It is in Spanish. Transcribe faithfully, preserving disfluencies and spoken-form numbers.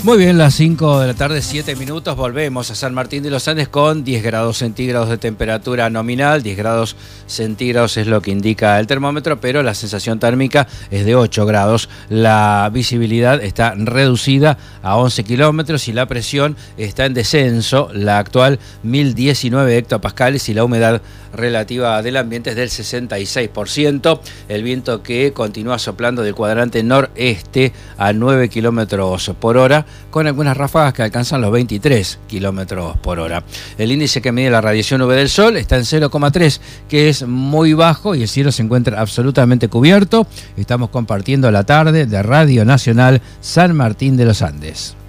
Muy bien, las cinco de la tarde, siete minutos, volvemos a San Martín de los Andes con diez grados centígrados de temperatura nominal, diez grados centígrados es lo que indica el termómetro, pero la sensación térmica es de ocho grados, la visibilidad está reducida a once kilómetros y la presión está en descenso, la actual mil diecinueve hectopascales y la humedad relativa del ambiente es del sesenta y seis por ciento, el viento que continúa soplando del cuadrante noreste a nueve kilómetros por hora, con algunas ráfagas que alcanzan los veintitrés kilómetros por hora. El índice que mide la radiación U V del sol está en cero coma tres, que es muy bajo y el cielo se encuentra absolutamente cubierto. Estamos compartiendo la tarde de Radio Nacional San Martín de los Andes.